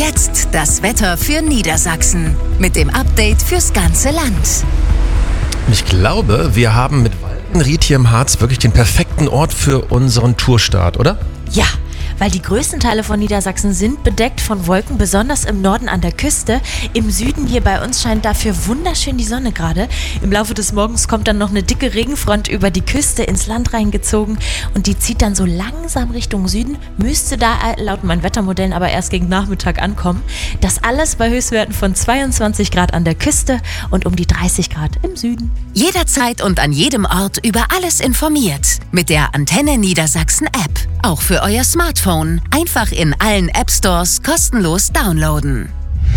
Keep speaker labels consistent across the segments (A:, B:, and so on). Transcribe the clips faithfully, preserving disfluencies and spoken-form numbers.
A: Jetzt das Wetter für Niedersachsen mit dem Update fürs ganze Land.
B: Ich glaube, wir haben mit Waldenried hier im Harz wirklich den perfekten Ort für unseren Tourstart, oder?
C: Ja, weil die größten Teile von Niedersachsen sind bedeckt von Wolken, besonders im Norden an der Küste. Im Süden hier bei uns scheint dafür wunderschön die Sonne gerade. Im Laufe des Morgens kommt dann noch eine dicke Regenfront über die Küste ins Land reingezogen und die zieht dann so langsam Richtung Süden, müsste da laut meinen Wettermodellen aber erst gegen Nachmittag ankommen. Das alles bei Höchstwerten von zweiundzwanzig Grad an der Küste und um die dreißig Grad im Süden.
A: Jederzeit und an jedem Ort über alles informiert. Mit der Antenne Niedersachsen App. Auch für euer Smartphone. Einfach in allen App Stores kostenlos downloaden.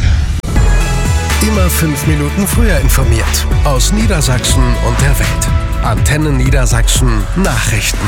D: Immer fünf Minuten früher informiert. Aus Niedersachsen und der Welt. Antenne Niedersachsen Nachrichten.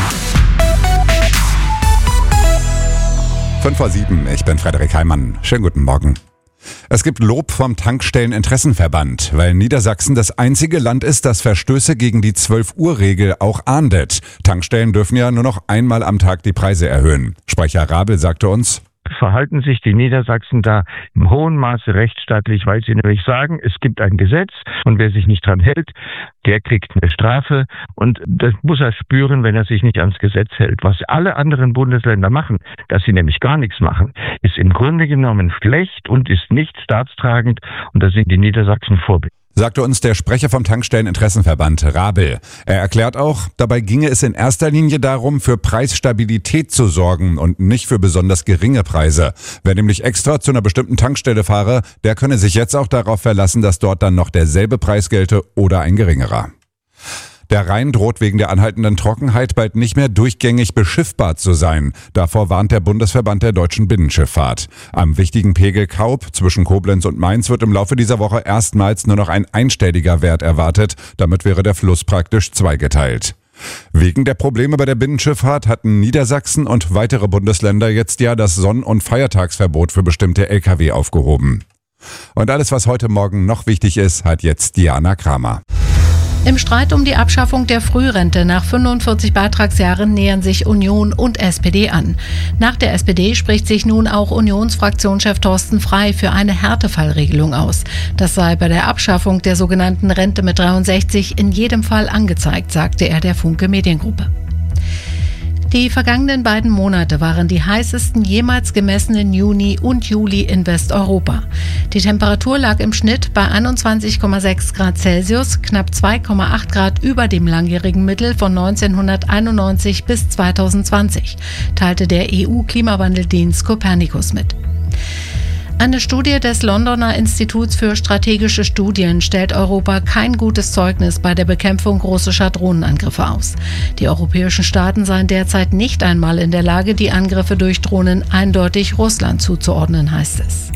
E: fünf vor sieben, ich bin Frederik Heimann. Schönen guten Morgen. Es gibt Lob vom Tankstelleninteressenverband, weil Niedersachsen das einzige Land ist, das Verstöße gegen die zwölf-Uhr-Regel auch ahndet. Tankstellen dürfen ja nur noch einmal am Tag die Preise erhöhen. Sprecher Rabel sagte uns:
F: Verhalten sich die Niedersachsen da im hohen Maße rechtsstaatlich, weil sie nämlich sagen, es gibt ein Gesetz und wer sich nicht dran hält, der kriegt eine Strafe und das muss er spüren, wenn er sich nicht ans Gesetz hält. Was alle anderen Bundesländer machen, dass sie nämlich gar nichts machen, ist im Grunde genommen schlecht und ist nicht staatstragend und da sind die Niedersachsen Vorbild.
E: Sagte uns der Sprecher vom Tankstelleninteressenverband Rabel. Er erklärt auch, dabei ginge es in erster Linie darum, für Preisstabilität zu sorgen und nicht für besonders geringe Preise. Wer nämlich extra zu einer bestimmten Tankstelle fahre, der könne sich jetzt auch darauf verlassen, dass dort dann noch derselbe Preis gelte oder ein geringerer. Der Rhein droht wegen der anhaltenden Trockenheit bald nicht mehr durchgängig beschiffbar zu sein. Davor warnt der Bundesverband der deutschen Binnenschifffahrt. Am wichtigen Pegel Kaub zwischen Koblenz und Mainz wird im Laufe dieser Woche erstmals nur noch ein einstelliger Wert erwartet. Damit wäre der Fluss praktisch zweigeteilt. Wegen der Probleme bei der Binnenschifffahrt hatten Niedersachsen und weitere Bundesländer jetzt ja das Sonn- und Feiertagsverbot für bestimmte L K W aufgehoben. Und alles, was heute Morgen noch wichtig ist, hat jetzt Diana Kramer.
G: Im Streit um die Abschaffung der Frührente nach fünfundvierzig Beitragsjahren nähern sich Union und S P D an. Nach der S P D spricht sich nun auch Unionsfraktionschef Thorsten Frey für eine Härtefallregelung aus. Das sei bei der Abschaffung der sogenannten Rente mit dreiundsechzig in jedem Fall angezeigt, sagte er der Funke Mediengruppe. Die vergangenen beiden Monate waren die heißesten jemals gemessenen Juni und Juli in Westeuropa. Die Temperatur lag im Schnitt bei einundzwanzig Komma sechs Grad Celsius, knapp zwei Komma acht Grad über dem langjährigen Mittel von neunzehnhunderteinundneunzig bis zweitausendzwanzig, teilte der E U-Klimawandeldienst Copernicus mit. Eine Studie des Londoner Instituts für strategische Studien stellt Europa kein gutes Zeugnis bei der Bekämpfung russischer Drohnenangriffe aus. Die europäischen Staaten seien derzeit nicht einmal in der Lage, die Angriffe durch Drohnen eindeutig Russland zuzuordnen, heißt es.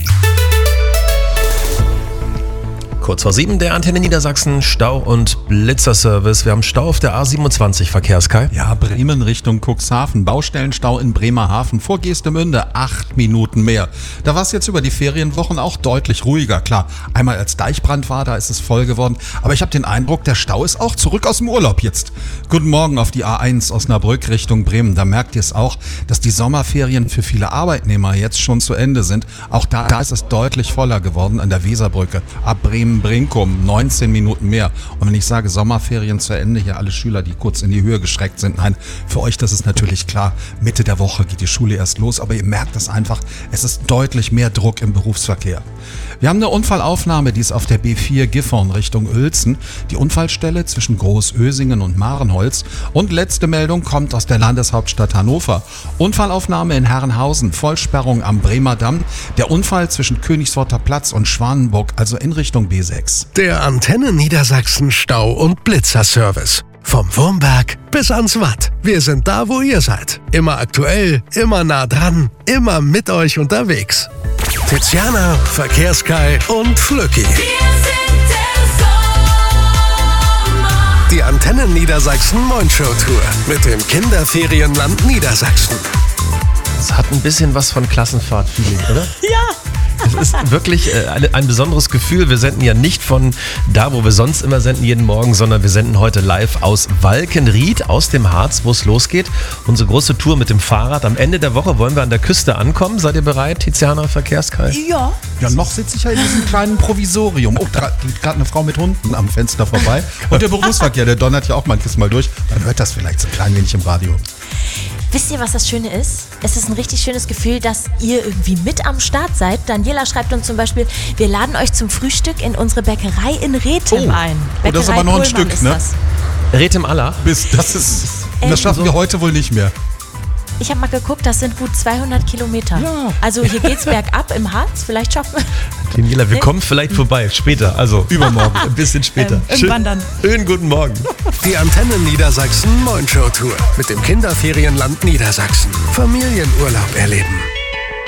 B: Kurz vor sieben, der Antenne Niedersachsen Stau- und Blitzerservice. Wir haben Stau auf der A siebenundzwanzig, Verkehrskai.
H: Ja, Bremen Richtung Cuxhaven. Baustellenstau in Bremerhaven. Vor Geestemünde acht Minuten mehr. Da war es jetzt über die Ferienwochen auch deutlich ruhiger. Klar, einmal als Deichbrand war, da ist es voll geworden. Aber ich habe den Eindruck, der Stau ist auch zurück aus dem Urlaub jetzt. Guten Morgen auf die A eins Osnabrück Richtung Bremen. Da merkt ihr es auch, dass die Sommerferien für viele Arbeitnehmer jetzt schon zu Ende sind. Auch da, da ist es deutlich voller geworden an der Weserbrücke. Ab Bremen Brinkum, neunzehn Minuten mehr. Und wenn ich sage Sommerferien zu Ende, hier alle Schüler, die kurz in die Höhe gestreckt sind, nein, für euch, das ist natürlich klar, Mitte der Woche geht die Schule erst los, aber ihr merkt es einfach, es ist deutlich mehr Druck im Berufsverkehr. Wir haben eine Unfallaufnahme, die ist auf der B vier Gifhorn Richtung Uelzen, die Unfallstelle zwischen Großösingen und Marenholz. Und letzte Meldung kommt aus der Landeshauptstadt Hannover. Unfallaufnahme in Herrenhausen, Vollsperrung am Bremer Damm, der Unfall zwischen Königsworter Platz und Schwanenburg, also in Richtung B sechs.
D: Der Antenne Niedersachsen Stau- und Blitzerservice. Vom Wurmberg bis ans Watt. Wir sind da, wo ihr seid. Immer aktuell, immer nah dran, immer mit euch unterwegs. Tiziana, Verkehrskai und Flücki. Die Antenne Niedersachsen Moin-Show Tour mit dem Kinderferienland Niedersachsen.
B: Es hat ein bisschen was von Klassenfahrt-Feeling, oder?
C: Ja!
B: Es ist wirklich äh, ein, ein besonderes Gefühl. Wir senden ja nicht von da, wo wir sonst immer senden, jeden Morgen, sondern wir senden heute live aus Walkenried, aus dem Harz, wo es losgeht. Unsere große Tour mit dem Fahrrad. Am Ende der Woche wollen wir an der Küste ankommen. Seid ihr bereit, Tiziana Verkehrskai?
C: Ja.
H: Ja, noch sitze ich ja in diesem kleinen Provisorium. Oh, da geht gerade eine Frau mit Hunden am Fenster vorbei. Und der Berufsverkehr, der donnert ja auch manches Mal durch. Man hört das vielleicht so ein klein wenig im Radio.
C: Wisst ihr, was das Schöne ist? Es ist ein richtig schönes Gefühl, dass ihr irgendwie mit am Start seid. Daniela schreibt uns zum Beispiel, wir laden euch zum Frühstück in unsere Bäckerei in Rethem
H: Oh.
C: ein.
H: Oh, das ist aber noch ein
C: Pohlmann
H: Stück,
C: ist
H: ne?
C: das.
B: Rethem Allah.
H: Bis, das ist,
C: Ähm,
H: das schaffen
B: so-
H: wir heute wohl nicht mehr.
C: Ich habe mal geguckt, das sind gut zweihundert Kilometer.
H: Ja.
C: Also hier geht's bergab im Harz, vielleicht schaffen wir.
B: Daniela, wir kommen vielleicht vorbei, später, also übermorgen, ein bisschen später.
C: Ähm, irgendwann dann.
B: Schönen guten Morgen.
D: Die Antenne Niedersachsen Moin Show Tour mit dem Kinderferienland Niedersachsen. Familienurlaub erleben.